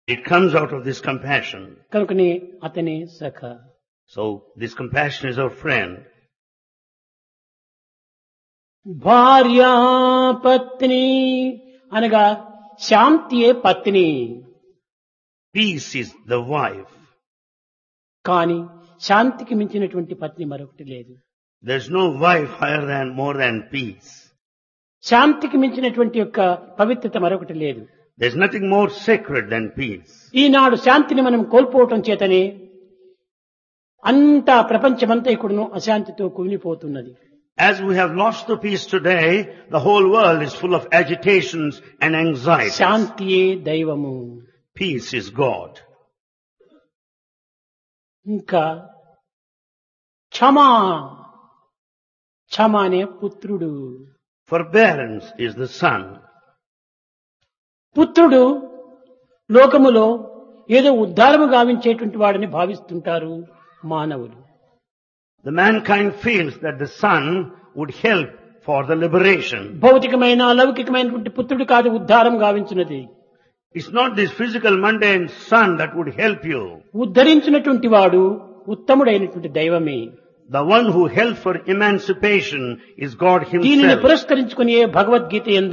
It comes out of this compassion. కనుకనే అతని సఖ. So this compassion is our friend. భార్యా పత్ని అనగా శాంతియే పత్ని. Peace is the wife. కానీ శాంతికి మించినటువంటి పత్ని మరొకటి లేదు. There's no wife more than peace. శాంతికి మించినటువంటి యొక్క పవిత్రత మరొకటి లేదు. There's nothing more sacred than peace. ఈనాడు శాంతిని మనం కోల్పోవటం చేతనే అంతా ప్రపంచమంతా ఇక్కడను అశాంతితో కుమిలిపోతున్నది. As we have lost the peace today, the whole world is full of agitations and anxieties. శాంతియే దైవము. Peace is God. ఇంకా క్షమా క్షమానే పుత్రుడు. Forbearance is the son. పుత్రుడు లోకములో ఏదో ఉద్ధారము గావించేటువంటి వాడని భావిస్తుంటారు మానవులు. The mankind feels that the son would help for the liberation. భౌతికమైన లౌకికమైనటువంటి పుత్రుడు కాదు ఉద్ధారం గావించినది. It's not this physical mundane son that would help you. ఉద్ధరించినటువంటి వాడు ఉత్తముడైనటువంటి దైవమే. The one who helps for emancipation is God దీనిని himself. పురస్కరించుకుని భగవద్గీత యందు